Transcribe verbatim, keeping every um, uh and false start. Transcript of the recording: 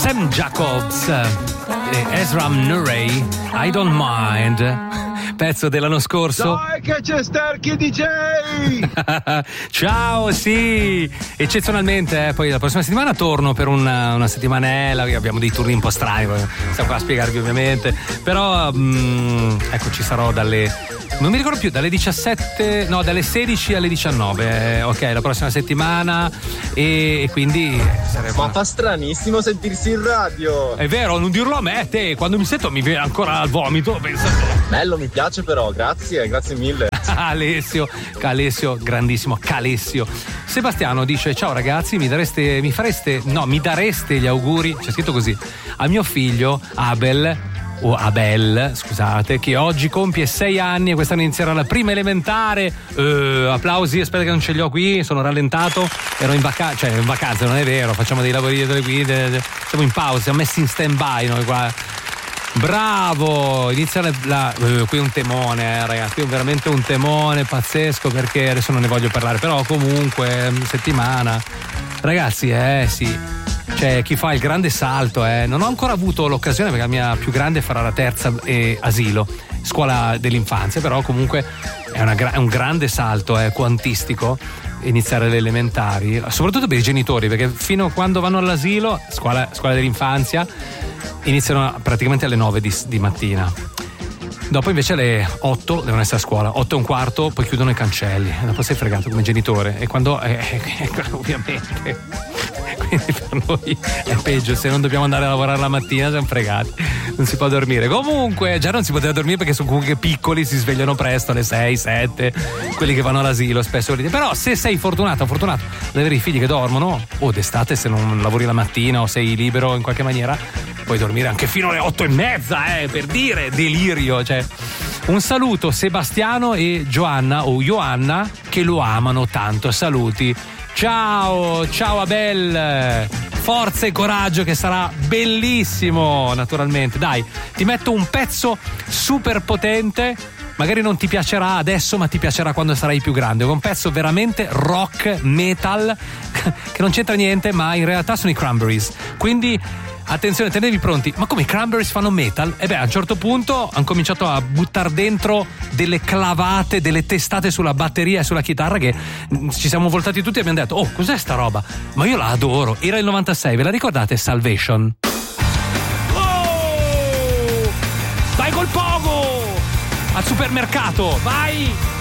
Sam Jacobs e Ezra Murray, I Don't Mind, pezzo dell'anno scorso. Dai che c'è Sterky D J! Ciao, sì, eccezionalmente, eh, poi la prossima settimana torno per una, una settimanella, abbiamo dei turni un po' strani, stiamo qua a spiegarvi ovviamente, però mh, ecco, ci sarò dalle, non mi ricordo più, dalle diciassette, no, dalle sedici alle diciannove, eh, ok, la prossima settimana, e, e quindi sarebbe... Ma fa stranissimo sentirsi in radio. È vero, non dirlo a me, te, quando mi sento mi viene ancora al vomito, pensa. Bello, mi piace però, grazie, grazie mille. Alessio, Alessio, grandissimo Calessio. Sebastiano dice: ciao ragazzi, mi dareste, mi fareste, no, mi dareste gli auguri, c'è scritto così, a mio figlio Abel, o Abel, scusate, che oggi compie sei anni e quest'anno inizierà la prima elementare. Uh, applausi, aspetta che non ce li ho qui, sono rallentato, ero in vacanza, cioè in vacanza, non è vero, facciamo dei lavori dietro le guide, siamo in pausa, siamo messi in stand by noi qua. Bravo, inizia la, la uh, qui un temone, eh, ragazzi, qui è veramente un temone pazzesco, perché adesso non ne voglio parlare, però comunque settimana, ragazzi, eh sì, cioè chi fa il grande salto, eh, non ho ancora avuto l'occasione perché la mia più grande farà la terza eh, asilo, scuola dell'infanzia, però comunque è, una, è un grande salto eh, quantistico iniziare le elementari, soprattutto per i genitori, perché fino a quando vanno all'asilo, scuola, scuola dell'infanzia, iniziano praticamente alle nove di, di mattina. Dopo invece alle otto devono essere a scuola, otto e un quarto, poi chiudono i cancelli. Dopo sei fregato come genitore. E quando eh, eh, ovviamente quindi per noi è peggio, se non dobbiamo andare a lavorare la mattina siamo fregati, non si può dormire. Comunque già non si poteva dormire perché sono comunque piccoli, si svegliano presto alle sei, sette, quelli che vanno all'asilo spesso. Però se sei fortunato, fortunato ad avere i figli che dormono, o d'estate se non lavori la mattina o sei libero in qualche maniera, puoi dormire anche fino alle otto e mezza, eh, per dire, delirio, cioè. Un saluto Sebastiano e Joanna o Joanna che lo amano tanto, saluti. Ciao, ciao Abel, forza e coraggio che sarà bellissimo, naturalmente. Dai, ti metto un pezzo super potente, magari non ti piacerà adesso ma ti piacerà quando sarai più grande, un pezzo veramente rock, metal, che non c'entra niente ma in realtà sono i Cranberries, quindi attenzione, tenevi pronti. Ma come i Cranberries fanno metal? E beh, a un certo punto hanno cominciato a buttare dentro delle clavate, delle testate sulla batteria e sulla chitarra che ci siamo voltati tutti e abbiamo detto: oh, cos'è sta roba? Ma io la adoro. Era il novantasei, ve la ricordate? Salvation. Oh! Vai col pogo! Al supermercato, vai!